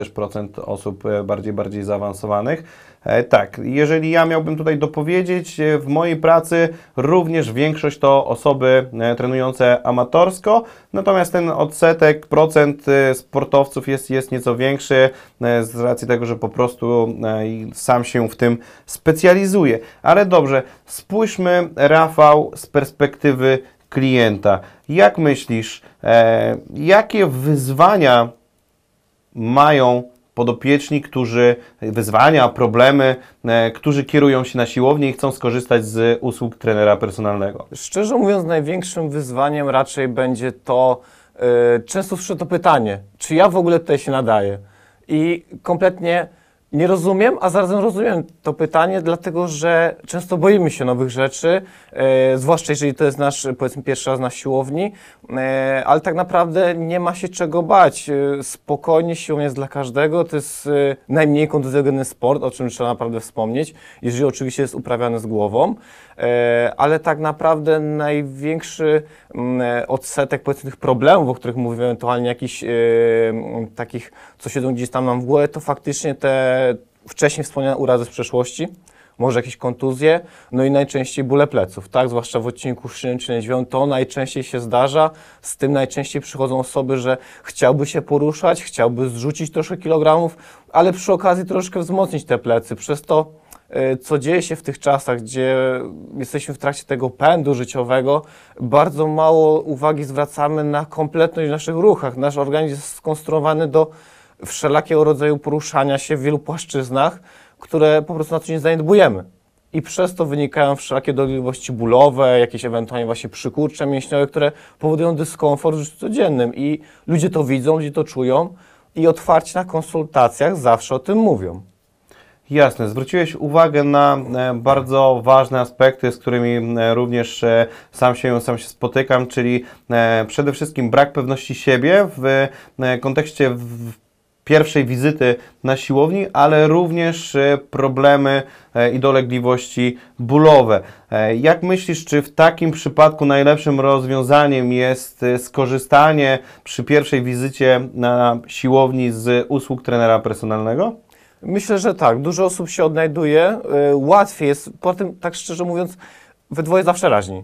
procent osób bardziej zaawansowanych. Tak, jeżeli ja miałbym tutaj dopowiedzieć, w mojej pracy również większość to osoby trenujące amatorsko, natomiast ten odsetek, procent sportowców jest nieco większy z racji tego, że po prostu sam się w tym specjalizuję. Ale dobrze, spójrzmy, Rafał, z perspektywy klienta. Jak myślisz, jakie wyzwania mają podopieczni, problemy, którzy kierują się na siłownię i chcą skorzystać z usług trenera personalnego? Szczerze mówiąc, największym wyzwaniem raczej będzie to, często słyszę to pytanie, czy ja w ogóle tutaj się nadaję? I kompletnie nie rozumiem, a zarazem rozumiem to pytanie, dlatego że często boimy się nowych rzeczy, zwłaszcza jeżeli to jest nasz, powiedzmy, pierwszy raz na siłowni, ale tak naprawdę nie ma się czego bać. Spokojnie, siłownia jest dla każdego, to jest najmniej kontuzjogenny sport, o czym trzeba naprawdę wspomnieć, jeżeli oczywiście jest uprawiany z głową, ale tak naprawdę największy odsetek, powiedzmy, tych problemów, o których mówię, ewentualnie jakichś takich, co siedzą gdzieś tam nam w głowie, to faktycznie te wcześniej wspomniane urazy z przeszłości, może jakieś kontuzje, no i najczęściej bóle pleców, tak? Zwłaszcza w odcinku szyjnym czy lędźwiowym to najczęściej się zdarza. Z tym najczęściej przychodzą osoby, że chciałby się poruszać, chciałby zrzucić troszkę kilogramów, ale przy okazji troszkę wzmocnić te plecy. Przez to, co dzieje się w tych czasach, gdzie jesteśmy w trakcie tego pędu życiowego, bardzo mało uwagi zwracamy na kompletność w naszych ruchach. Nasz organizm jest skonstruowany do wszelakiego rodzaju poruszania się w wielu płaszczyznach, które po prostu na co nie zaniedbujemy. I przez to wynikają wszelakie dolegliwości bólowe, jakieś ewentualnie właśnie przykurcze mięśniowe, które powodują dyskomfort w życiu codziennym. I ludzie to widzą, ludzie to czują i otwarcie na konsultacjach zawsze o tym mówią. Jasne, zwróciłeś uwagę na bardzo ważne aspekty, z którymi również sam się spotykam, czyli przede wszystkim brak pewności siebie w kontekście pierwszej wizyty na siłowni, ale również problemy i dolegliwości bólowe. Jak myślisz, czy w takim przypadku najlepszym rozwiązaniem jest skorzystanie przy pierwszej wizycie na siłowni z usług trenera personalnego? Myślę, że tak. Dużo osób się odnajduje. Łatwiej jest, po tym, tak szczerze mówiąc, we dwoje zawsze raźniej.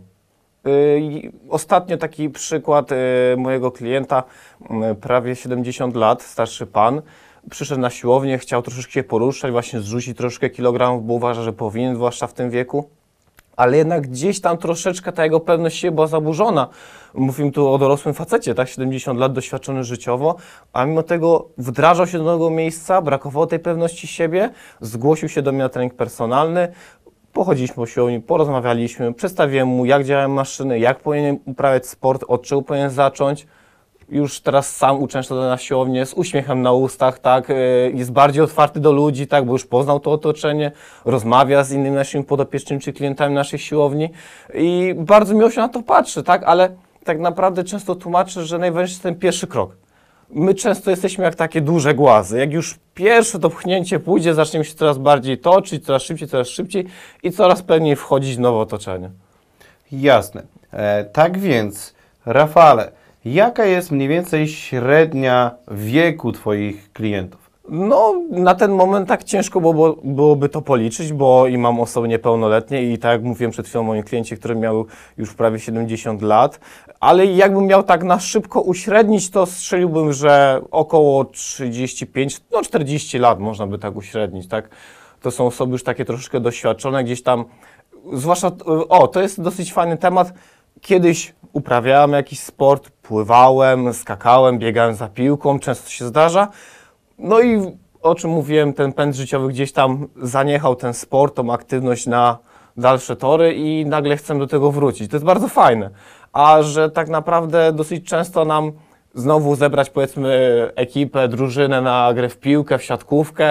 Ostatnio taki przykład mojego klienta, prawie 70 lat, starszy pan, przyszedł na siłownię, chciał troszeczkę się poruszać, właśnie zrzucić troszkę kilogramów, bo uważa, że powinien, zwłaszcza w tym wieku. Ale jednak gdzieś tam troszeczkę ta jego pewność siebie była zaburzona. Mówimy tu o dorosłym facecie, tak, 70 lat, doświadczony życiowo, a mimo tego wdrażał się do nowego miejsca, brakowało tej pewności siebie, zgłosił się do mnie na trening personalny, pochodziliśmy po siłowni, porozmawialiśmy, przedstawiłem mu, jak działają maszyny, jak powinien uprawiać sport, od czego powinien zacząć. Już teraz sam uczęszcza na siłownię z uśmiechem na ustach, tak, jest bardziej otwarty do ludzi, tak, bo już poznał to otoczenie, rozmawia z innymi naszymi podopiecznymi czy klientami naszej siłowni i bardzo miło się na to patrzy, tak, ale tak naprawdę często tłumaczę, że najważniejszy jest ten pierwszy krok. My często jesteśmy jak takie duże głazy. Jak już pierwsze to pchnięcie pójdzie, zaczniemy się coraz bardziej toczyć, coraz szybciej i coraz pewniej wchodzić w nowe otoczenie. Jasne. Tak więc, Rafale, jaka jest mniej więcej średnia wieku Twoich klientów? No, na ten moment tak ciężko byłoby to policzyć, bo i mam osoby niepełnoletnie i tak jak mówiłem przed chwilą o moim kliencie, który miał już prawie 70 lat, ale jakbym miał tak na szybko uśrednić, to strzeliłbym, że około 35, no 40 lat można by tak uśrednić, tak? To są osoby już takie troszeczkę doświadczone, gdzieś tam, zwłaszcza, to jest dosyć fajny temat. Kiedyś uprawiałem jakiś sport, pływałem, skakałem, biegałem za piłką, często się zdarza. No i o czym mówiłem, ten pęd życiowy gdzieś tam zaniechał ten sport, tą aktywność na dalsze tory i nagle chcę do tego wrócić. To jest bardzo fajne. A że tak naprawdę dosyć często nam znowu zebrać, powiedzmy, ekipę, drużynę na grę w piłkę, w siatkówkę,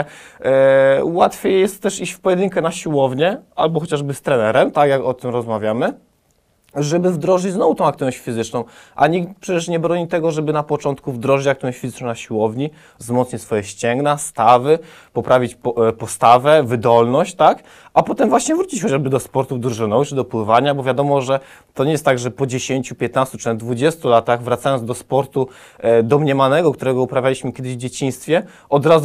łatwiej jest też iść w pojedynkę na siłownię albo chociażby z trenerem, tak jak o tym rozmawiamy. żeby wdrożyć znowu tą aktywność fizyczną. A nikt przecież nie broni tego, żeby na początku wdrożyć aktywność fizyczną na siłowni, wzmocnić swoje ścięgna, stawy, poprawić postawę, wydolność, tak? A potem właśnie wrócić chociażby do sportów drużynowych czy do pływania, bo wiadomo, że to nie jest tak, że po 10, 15 czy nawet 20 latach, wracając do sportu domniemanego, którego uprawialiśmy kiedyś w dzieciństwie, od razu